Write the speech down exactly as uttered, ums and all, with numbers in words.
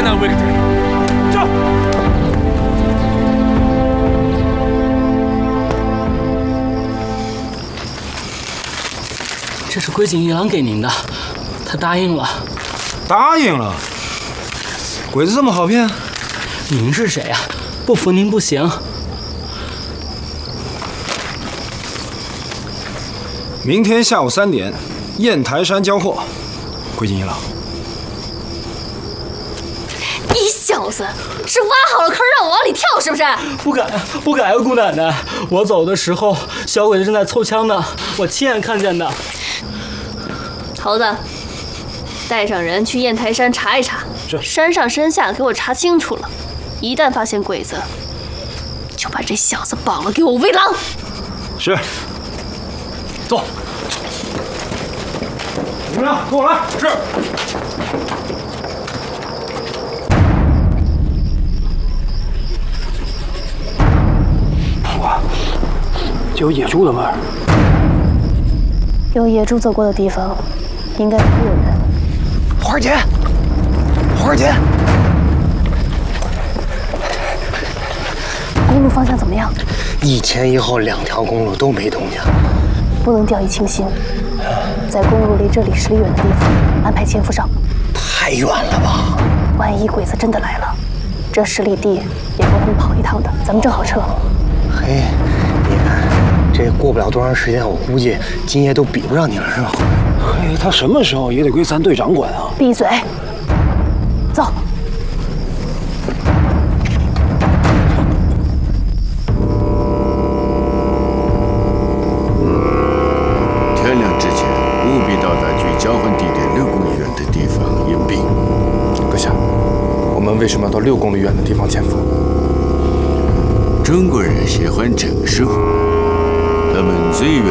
Lieutenant Victor。走。 这是龟井一郎给您的，他答应了。 答应了？鬼子这么好骗？ 您是谁呀、啊？不服您不行。 明天下午三点，雁台山交货。龟井一郎， 你小子是挖好了坑让我往里跳是不是？ 不敢，不敢啊，姑奶奶！我走的时候，小鬼子正在凑枪呢，我亲眼看见的。 猴子，带上人去雁台山查一查， 是山上山下给我查清楚了。一旦发现鬼子，就把这小子绑了，给我喂狼。 是。走。你们俩跟我来。是。哇，就有野猪的味儿。 有野猪走过的地方，应该不会有人。 花儿姐，花儿姐， 公路方向怎么样？ 一前一后两条公路都没动静， 不能掉以轻心。在公路离这里十里远的地方安排潜伏哨。 太远了吧？ 万一鬼子真的来了，这十里地也够他们跑一趟的，咱们正好撤。 嘿，你看，这过不了多长时间，我估计今夜都比不上你了，是吧？ 嘿，他什么时候也得归咱队长管啊！ 闭嘴，走。 天亮之前务必到达距交换地点六公里远的地方隐蔽。 阁下，我们为什么要到六公里远的地方潜伏？ 中国人喜欢整数，他们最远